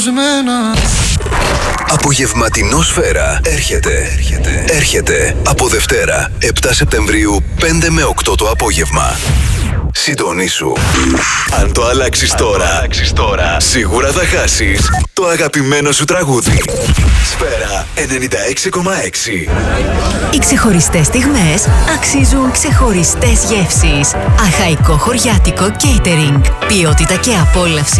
Απογευματινό Σφαίρα έρχεται από Δευτέρα 7 Σεπτεμβρίου 5 με 8 το απόγευμα. Συντονίσου. Αν το αλλάξεις τώρα, σίγουρα θα χάσεις το αγαπημένο σου τραγούδι. Σφαίρα 96,6. Οι ξεχωριστές στιγμές αξίζουν ξεχωριστές γεύσεις. Αχαϊκό χωριάτικο catering. Ποιότητα και απόλαυση